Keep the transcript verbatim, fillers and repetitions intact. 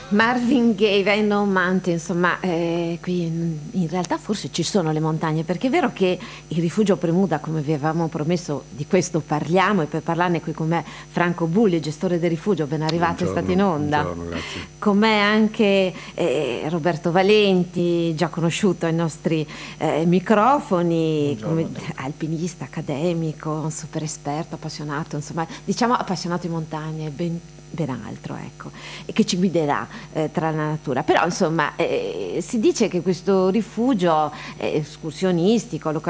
Marvin Gaye, I No Mountain, insomma, eh, qui in, in realtà forse ci sono le montagne, perché è vero che il rifugio Premuda, come vi avevamo promesso, di questo parliamo, e per parlarne qui con me Franco Bulli, gestore del rifugio, ben arrivato, è stato in Buongiorno, onda. buongiorno, grazie. Con me anche eh, Roberto Valenti, già conosciuto ai nostri eh, microfoni, come alpinista, accademico, un super esperto, appassionato, insomma, diciamo appassionato di montagne, ben ben altro, ecco, e che ci guiderà eh, tra la natura. Però insomma eh, si dice che questo rifugio eh, escursionistico,